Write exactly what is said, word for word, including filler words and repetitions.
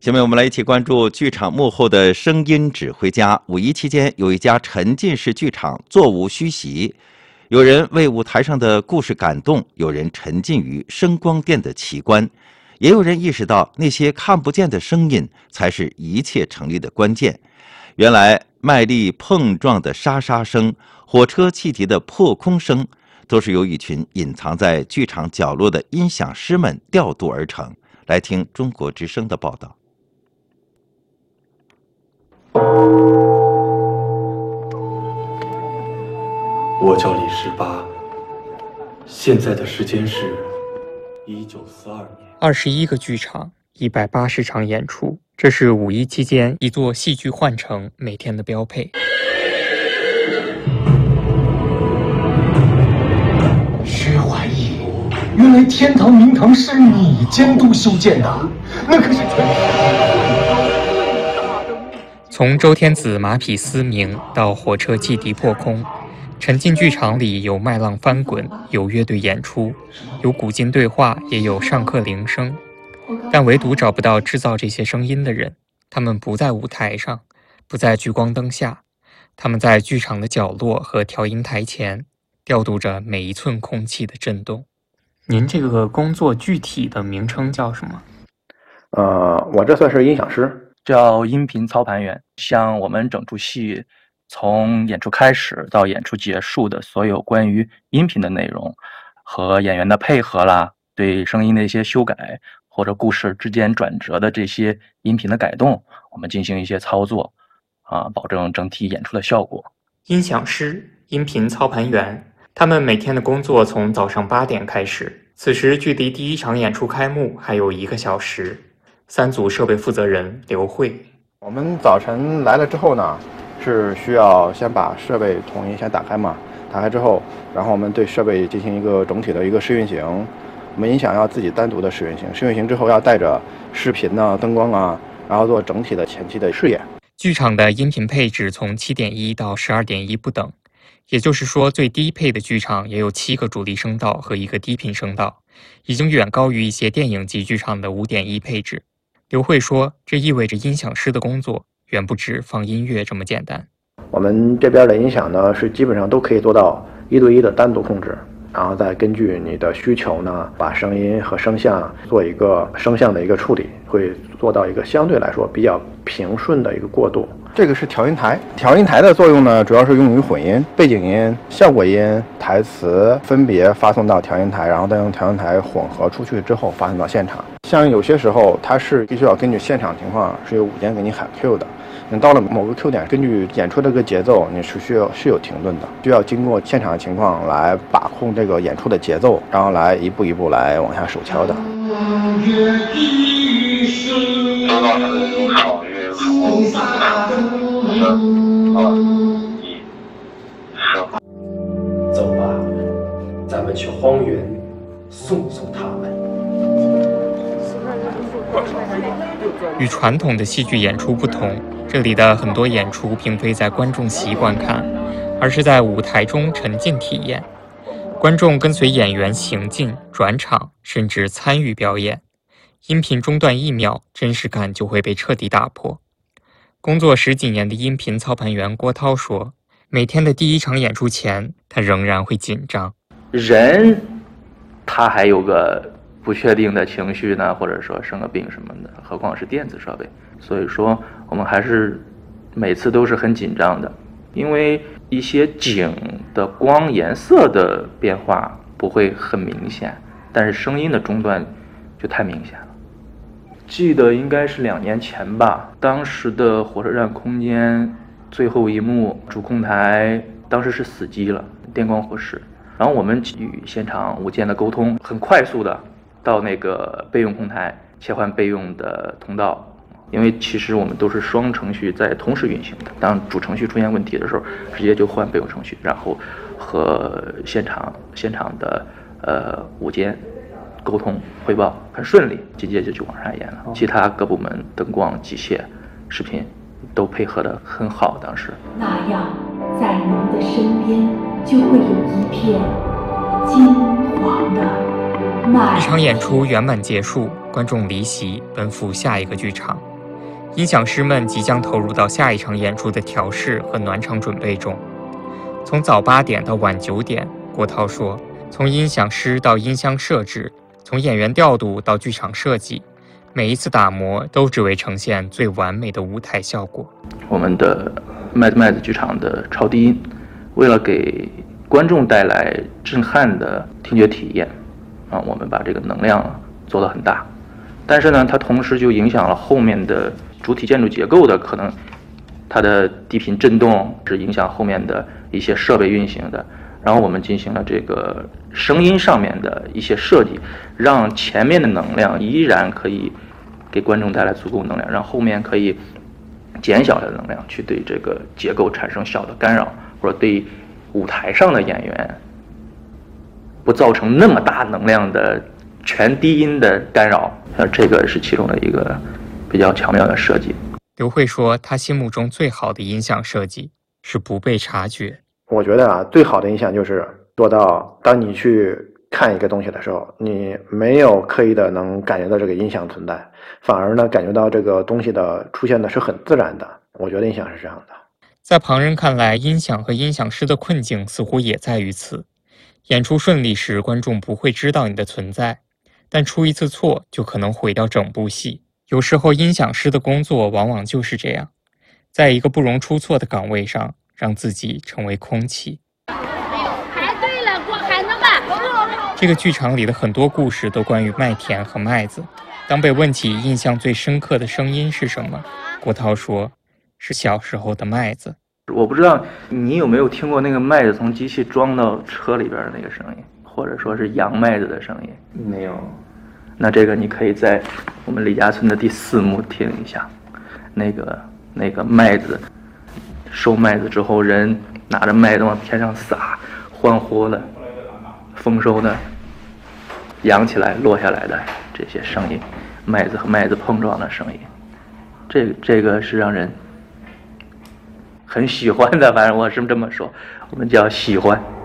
下面我们来一起关注剧场幕后的声音指挥家。五一期间，有一家沉浸式剧场座无虚席，有人为舞台上的故事感动，有人沉浸于声光电的奇观，也有人意识到那些看不见的声音才是一切成立的关键。原来卖力碰撞的沙沙声，火车汽笛的破空声，都是由一群隐藏在剧场角落的音响师们调度而成。来听中国之声的报道。 我叫李十八，现在的时间是一九四二年。 二十一个剧场，一百八十场演出，这是五一期间一座戏剧幻城每天的标配。 薛怀义，原来天堂明堂是你监督修建的，那可是全。 从周天子马匹嘶鸣到火车汽笛破空，沉浸剧场里有麦浪翻滚，有乐队演出，有古今对话，也有上课铃声，但唯独找不到制造这些声音的人。他们不在舞台上，不在聚光灯下，他们在剧场的角落和调音台前，调度着每一寸空气的震动。您这个工作具体的名称叫什么？ 呃，我这算是音响师， 叫音频操盘员。像我们整出戏从演出开始到演出结束的所有关于音频的内容和演员的配合啦，对声音的一些修改或者故事之间转折的这些音频的改动，我们进行一些操作啊，保证整体演出的效果。 音响师、音频操盘员，他们每天的工作从早上八点开始，此时距离第一场演出开幕还有一个小时。三组设备负责人刘慧， 我们早晨来了之后呢，是需要先把设备统一先打开嘛，打开之后，然后我们对设备进行一个整体的一个试运行。我们音响要自己单独的试运行，试运行之后要带着视频啊、灯光啊，然后做整体的前期的试演。 剧场的音频配置从七点一到十二点一不等，也就是说最低配的剧场也有七个主力声道和一个低频声道，已经远高于一些电影级剧场的五点一配置。刘慧说，这意味着音响师的工作远不止放音乐这么简单。 我们这边的音响呢，是基本上都可以做到一对一的单独控制，然后再根据你的需求呢，把声音和声像做一个声像的一个处理，会做到一个相对来说比较平顺的一个过渡。这个是调音台，调音台的作用呢，主要是用于混音、背景音、效果音、台词分别发送到调音台，然后再用调音台混合出去之后发送到现场。像有些时候它是必须要根据现场情况是有舞间给你喊 Q 的，你到了某个 Q 点，根据演出这个节奏，你是需要是有停顿的，需要经过现场的情况来把控这个演出的节奏，然后来一步一步来往下手敲的。 走吧，咱们去荒原送送他们。 与传统的戏剧演出不同，这里的很多演出并非在观众席观看，而是在舞台中沉浸体验。观众跟随演员行进、转场，甚至参与表演。音频中断一秒，真实感就会被彻底打破。工作十几年的音频操盘员郭涛说，每天的第一场演出前，他仍然会紧张。 人他还有个不确定的情绪呢，或者说生个病什么的，何况是电子设备。所以说我们还是每次都是很紧张的，因为一些景的光颜色的变化不会很明显，但是声音的中断就太明显了。记得应该是两年前吧，当时的火车站空间最后一幕主控台当时是死机了，电光火石，然后我们与现场无间的沟通，很快速的到那个备用控台切换备用的通道，因为其实我们都是双程序在同时运行的，当主程序出现问题的时候，直接就换备用程序，然后和现场现场的呃无间沟通汇报很顺利，紧接着就往上演了。其他各部门灯光、机械、视频都配合得很好。当时那样，在您的身边就会有一片金黄的麦。 一场演出圆满结束，观众离席，奔赴下一个剧场。 音响师们即将投入到下一场演出的调试和暖场准备中。从早八点到晚九点，郭涛说，从音响师到音箱设置，从演员调度到剧场设计，每一次打磨都只为呈现最完美的舞台效果。 我们的麦子麦子剧场的超低音，为了给观众带来震撼的听觉体验啊，我们把这个能量做得很大，但是呢，它同时就影响了后面的主体建筑结构的可能，它的低频震动是影响后面的一些设备运行的。然后我们进行了这个声音上面的一些设计，让前面的能量依然可以给观众带来足够能量，让后面可以减小的能量去对这个结构产生小的干扰，或者对舞台上的演员不造成那么大能量的全低音的干扰。呃，这个是其中的一个比较巧妙的设计。 刘慧说，他心目中最好的音响设计是不被察觉。 我觉得啊，最好的音响就是做到，当你去看一个东西的时候，你没有刻意的能感觉到这个音响存在，反而呢感觉到这个东西的出现的是很自然的。我觉得音响是这样的。 在旁人看来，音响和音响师的困境似乎也在于此。演出顺利时，观众不会知道你的存在，但出一次错就可能毁掉整部戏。有时候音响师的工作往往就是这样，在一个不容出错的岗位上，让自己成为空气。 排队了，过还能吧？ 这个剧场里的很多故事都关于麦田和麦子。当被问起印象最深刻的声音是什么，郭涛说，是小时候的麦子。 我不知道你有没有听过那个麦子从机器装到车里边的那个声音，或者说是扬麦子的声音。没有。那这个你可以在我们李家村的第四幕听一下，那个那个麦子收麦子之后，人拿着麦子往天上撒，欢呼的丰收的扬起来落下来的这些声音，麦子和麦子碰撞的声音，这个这个是让人很喜欢的，反正我是这么说，我们叫喜欢。